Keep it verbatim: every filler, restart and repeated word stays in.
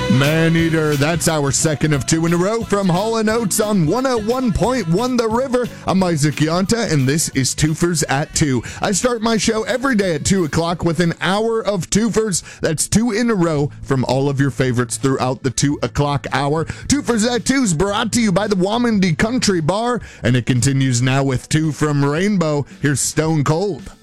Maneater, that's our second of two in a row from Hall and Oates on one oh one point one The River. I'm Isaac Yonta, and this is Twofers at two. I start my show every day at two o'clock with an hour of twofers. That's two in a row from all of your favorites throughout the two o'clock hour. Twofers at two is brought to you by the Wamandi Country Bar, and it continues now with two from Rainbow. Here's Stone Cold.